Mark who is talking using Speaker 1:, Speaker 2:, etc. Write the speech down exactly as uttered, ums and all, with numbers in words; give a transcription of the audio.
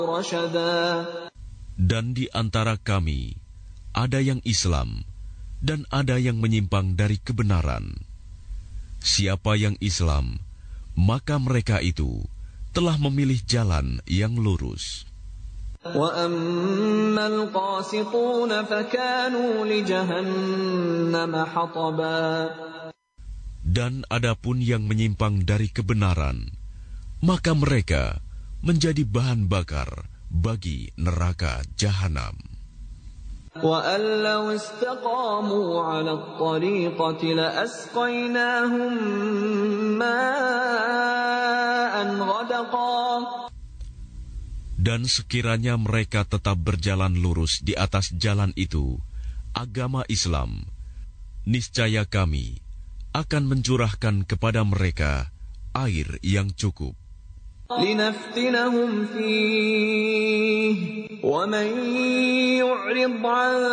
Speaker 1: Dan di antara kami ada yang Islam dan ada yang menyimpang dari kebenaran. Siapa yang Islam, maka mereka itu telah memilih jalan yang lurus.
Speaker 2: وَأَمَّا الْقَاسِطُونَ فَكَانُوا لِجَهَنَّمَ حَطَبًا.
Speaker 1: Dan adapun yang menyimpang dari kebenaran, maka mereka menjadi bahan bakar bagi neraka jahanam.
Speaker 2: وَأَن لَّوْ اسْتَقَامُوا عَلَى الطَّرِيقَةِ لَأَسْقَيْنَاهُم مَّاءً غَدَقًا.
Speaker 1: Dan sekiranya mereka tetap berjalan lurus di atas jalan itu, agama Islam, niscaya kami akan mencurahkan kepada mereka air yang cukup.
Speaker 2: لِنَفْتِنَهُمْ فِيهِ وَمَن يُعْرِضْ عَن